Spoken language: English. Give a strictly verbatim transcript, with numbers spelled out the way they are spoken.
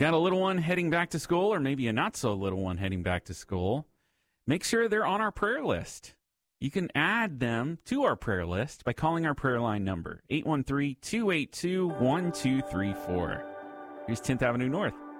Got a little one heading back to school, or maybe a not so little one heading back to school? Make sure they're on our prayer list. You can add them to our prayer list by calling our prayer line number, eight one three, two eight two, one two three four. Here's tenth Avenue North.